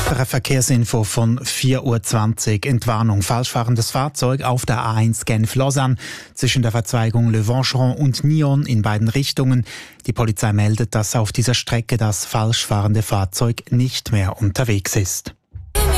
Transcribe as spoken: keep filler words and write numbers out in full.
für eine Verkehrsinfo von vier Uhr zwanzig. Entwarnung. Falschfahrendes Fahrzeug auf der A eins Genf-Lausanne zwischen der Verzweigung Le Vancheron und Nyon in beiden Richtungen. Die Polizei meldet, dass auf dieser Strecke das falschfahrende Fahrzeug nicht mehr unterwegs ist.